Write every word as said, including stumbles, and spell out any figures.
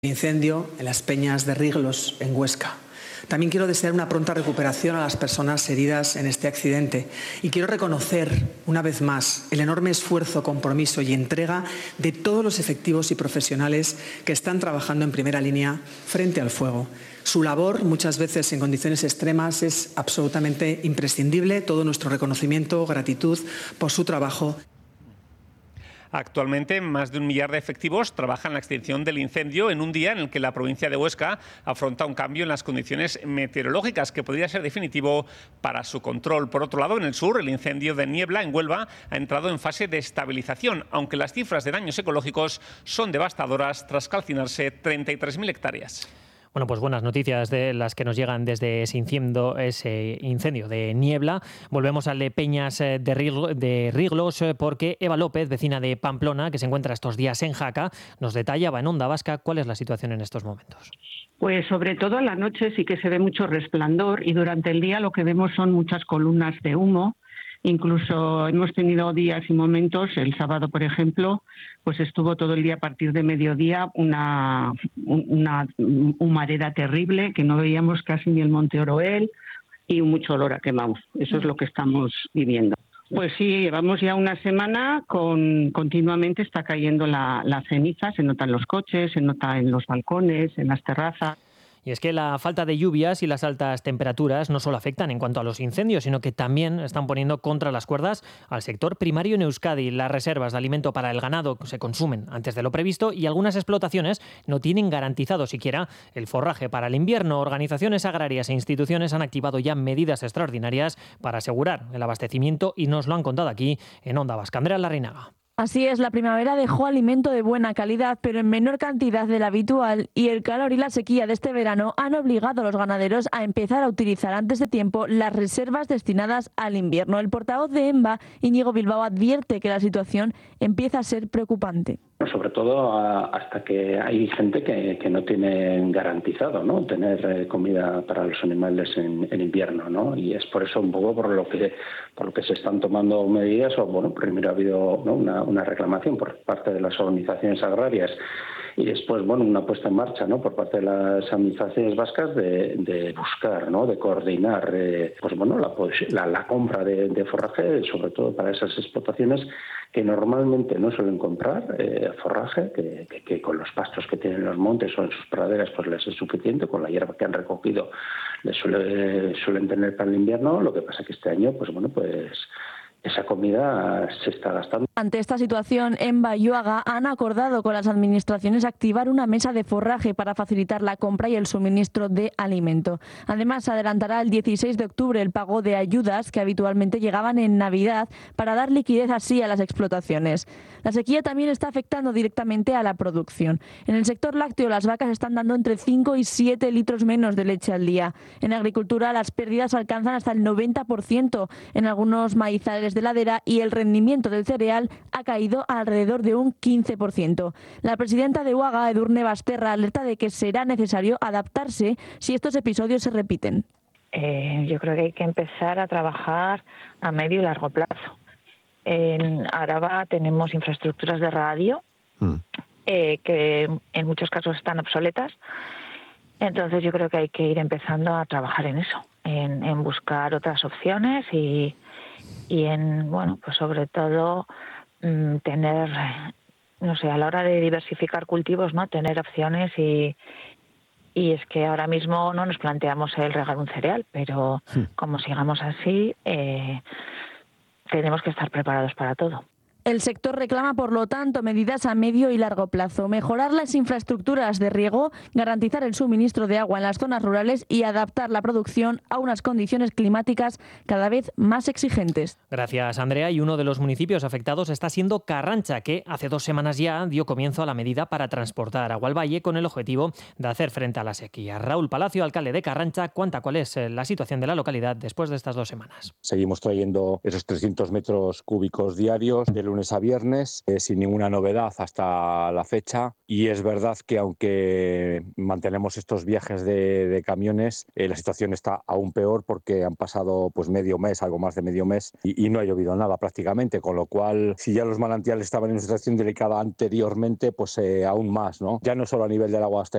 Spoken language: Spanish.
incendio en las Peñas de Riglos, en Huesca. También quiero desear una pronta recuperación a las personas heridas en este accidente y quiero reconocer una vez más el enorme esfuerzo, compromiso y entrega de todos los efectivos y profesionales que están trabajando en primera línea frente al fuego. Su labor, muchas veces en condiciones extremas, es absolutamente imprescindible. Todo nuestro reconocimiento, gratitud por su trabajo. Actualmente, más de un millar de efectivos trabajan en la extinción del incendio en un día en el que la provincia de Huesca afronta un cambio en las condiciones meteorológicas que podría ser definitivo para su control. Por otro lado, en el sur, el incendio de Niebla, en Huelva, ha entrado en fase de estabilización, aunque las cifras de daños ecológicos son devastadoras tras calcinarse treinta y tres mil hectáreas. Bueno, pues buenas noticias de las que nos llegan desde ese incendio, ese incendio de Niebla. Volvemos al de Peñas de, Riglo, de Riglos, porque Eva López, vecina de Pamplona, que se encuentra estos días en Jaca, nos detallaba en Onda Vasca cuál es la situación en estos momentos. Pues sobre todo en la noche sí que se ve mucho resplandor y durante el día lo que vemos son muchas columnas de humo. Incluso hemos tenido días y momentos, el sábado por ejemplo, pues estuvo todo el día a partir de mediodía una, una humareda terrible que no veíamos casi ni el Monte Oroel y mucho olor a quemado. Eso es lo que estamos viviendo. Pues sí, llevamos ya una semana con continuamente está cayendo la, la ceniza, se nota en los coches, se nota en los balcones, en las terrazas. Y es que la falta de lluvias y las altas temperaturas no solo afectan en cuanto a los incendios, sino que también están poniendo contra las cuerdas al sector primario en Euskadi. Las reservas de alimento para el ganado se consumen antes de lo previsto y algunas explotaciones no tienen garantizado siquiera el forraje para el invierno. Organizaciones agrarias e instituciones han activado ya medidas extraordinarias para asegurar el abastecimiento y nos lo han contado aquí en Onda Vasca. Andrea Larrinaga. Así es, la primavera dejó alimento de buena calidad, pero en menor cantidad de la habitual, y el calor y la sequía de este verano han obligado a los ganaderos a empezar a utilizar antes de tiempo las reservas destinadas al invierno. El portavoz de EMBA, Íñigo Bilbao, advierte que la situación empieza a ser preocupante. Sobre todo a, hasta que hay gente que, que no tiene garantizado, ¿no?, tener eh, comida para los animales en, en invierno, ¿no? Y es por eso un poco por lo que por lo que se están tomando medidas. O bueno, primero ha habido, ¿no?, una, una reclamación por parte de las organizaciones agrarias y después, bueno, una puesta en marcha, ¿no?, por parte de las administraciones vascas de, de buscar, ¿no?, de coordinar, eh, pues bueno, la, la, la compra de, de forraje, sobre todo para esas explotaciones que normalmente no suelen comprar eh, forraje, que, que, que con los pastos que tienen en los montes o en sus praderas pues les es suficiente, con la hierba que han recogido les suele, suelen tener para el invierno. Lo que pasa que este año, pues bueno, pues esa comida se está gastando. Ante esta situación, EMBA y UAGA han acordado con las administraciones activar una mesa de forraje para facilitar la compra y el suministro de alimento. Además, se adelantará el dieciséis de octubre el pago de ayudas que habitualmente llegaban en Navidad para dar liquidez así a las explotaciones. La sequía también está afectando directamente a la producción. En el sector lácteo, las vacas están dando entre cinco y siete litros menos de leche al día. En agricultura, las pérdidas alcanzan hasta el noventa por ciento en algunos maizales de ladera y el rendimiento del cereal ha caído a alrededor de un quince por ciento. La presidenta de UAGA, Edurne Basterra, alerta de que será necesario adaptarse si estos episodios se repiten. Eh, yo creo que hay que empezar a trabajar a medio y largo plazo. En Araba tenemos infraestructuras de radio mm. eh, que en muchos casos están obsoletas. Entonces yo creo que hay que ir empezando a trabajar en eso, en, en buscar otras opciones y y en, bueno, pues sobre todo mmm, tener, no sé, a la hora de diversificar cultivos, ¿no?, tener opciones y, y es que ahora mismo no nos planteamos el regar un cereal, pero sí, como sigamos así, eh, tenemos que estar preparados para todo. El sector reclama, por lo tanto, medidas a medio y largo plazo, mejorar las infraestructuras de riego, garantizar el suministro de agua en las zonas rurales y adaptar la producción a unas condiciones climáticas cada vez más exigentes. Gracias, Andrea. Y uno de los municipios afectados está siendo Carrancha, que hace dos semanas ya dio comienzo a la medida para transportar agua al valle con el objetivo de hacer frente a la sequía. Raúl Palacio, alcalde de Carrancha, cuenta cuál es la situación de la localidad después de estas dos semanas. Seguimos trayendo esos trescientos metros cúbicos diarios del lunes a viernes, eh, sin ninguna novedad hasta la fecha. Y es verdad que aunque mantenemos estos viajes de, de camiones, eh, la situación está aún peor porque han pasado pues medio mes, algo más de medio mes, y, y no ha llovido nada prácticamente, con lo cual si ya los manantiales estaban en una situación delicada anteriormente, pues eh, aún más, ¿no? Ya no solo a nivel del agua hasta